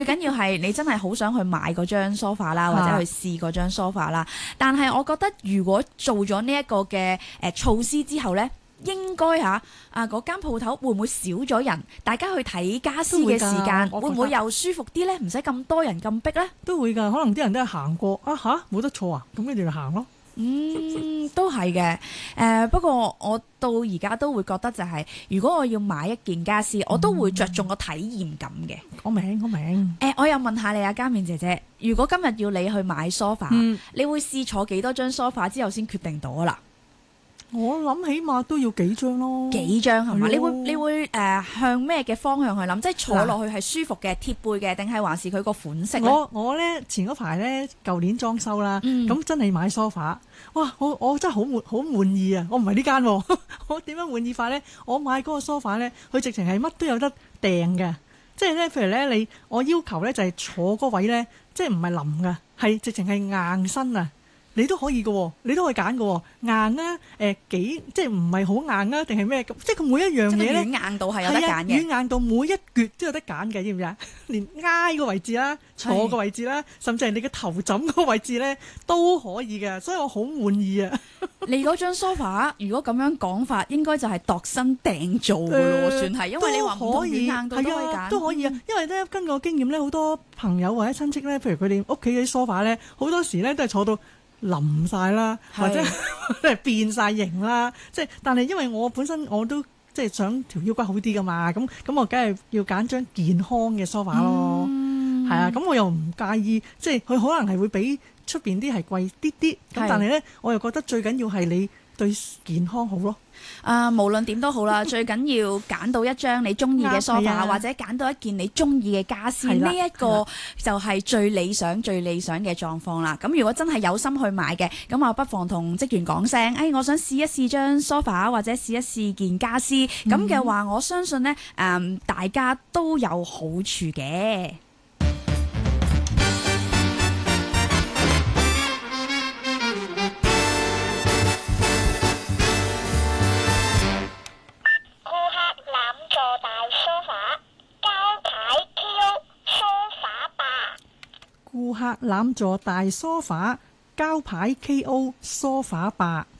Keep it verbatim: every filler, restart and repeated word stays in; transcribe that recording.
緊要係你真係好想去買嗰張 sofa 啦，或者去試嗰張 sofa 啦。但係我覺得如果做咗呢一個嘅誒措施之後呢，應該嚇啊嗰間鋪頭會唔會少咗人？大家去睇家私嘅時間會唔會又舒服啲呢？唔使咁多人咁逼呢？ 都會㗎，可能啲人都係行過啊吓，冇得坐啊，咁跟住就行咯。 嗯，都係嘅。誒、呃，不過我到而家都會覺得就係、是，如果我要買一件家私，我都會着重個體驗感嘅。 我明，我明。 誒、呃，我又問下你啊，嘉勉姐姐，如果今日要你去買 sofa，、嗯、你會試坐幾多張 sofa 之後先決定到啊啦？ 我諗起碼都要幾張咯， 幾張係嘛？你會你會誒、呃、向咩嘅方向去諗？即係坐落去係舒服嘅貼背嘅，定係還是佢個款式咧？ 我我咧前嗰排咧舊年裝修啦，咁、嗯、真係買 sofa，哇！我我真係好滿好滿意啊！我唔係呢間，我點樣滿意法咧？我買嗰個 sofa 咧，佢直情係乜都有得訂嘅，即係咧，譬如咧你我要求咧就係坐嗰位咧，即係唔係腍嘅，係直情係硬身啊！你都可以嘅，你都可以揀嘅，硬啊，誒、呃、幾即係唔係好硬啊，定係咩？即係佢每一樣嘢咧， 軟硬度係有得揀嘅， 軟硬度每一橛都有得揀嘅，知唔知啊？連挨個位置啦、坐個位置啦，甚至係你嘅頭枕個位置咧都可以嘅，所以我好滿意啊！ 你嗰張 sofa 如果咁樣講法，應該就係度身訂造嘅咯、呃，算係，因為你話唔同軟硬度都可以揀， 都可以啊。因為咧，根據我經驗咧，好多朋友或者親戚咧，譬如佢哋屋企嘅 sofa 咧，好多時咧都係坐到冧晒啦，或者即係變晒形啦，即係但係因為我本身我都即係想條腰骨好啲噶嘛，咁咁我梗係要揀張健康嘅 sofa 咯，係、嗯、啊，咁我又唔介意，即係佢可能係會比出邊啲係貴啲啲，咁但係咧我又覺得最緊要係你對健康好咯。 啊，無論點都好啦，最緊要揀到一張你中意嘅 sofa，、啊、或者揀到一件你中意嘅家私，呢一、這個就係最理想、最理想嘅狀況啦。咁如果真係有心去買嘅，咁啊不妨同職員講聲，誒、哎，我想試一試張 sofa 或者試一試件家私，咁嘅話，我相信呢，誒、嗯，大家都有好處嘅。 顧客攬座大梳化，膠牌 K O 梳化霸。